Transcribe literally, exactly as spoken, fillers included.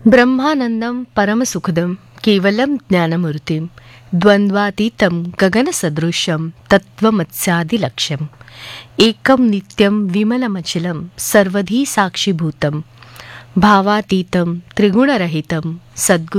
ಬ್ರಹ್ಮಾನಂದಂ ಪರಮಸುಖದಂ ಕೇವಲಂ ಜ್ಞಾನಮೂರ್ತಿಂ ದ್ವಂದ್ವಾತೀತಂ ಗಗನಸದೃಶಂ ತತ್ವಮತ್ಸ್ಯಾದಿಲಕ್ಷ್ಯಂ ಏಕಂ ನಿತ್ಯಂ ವಿಮಲಮಚಲಂ ಸರ್ವಧಿ ಸಾಕ್ಷಿಭೂತಂ ಭಾವಾತೀತಂ ತ್ರಿಗುಣರಹಿತಂ ಸದ್ಗುರು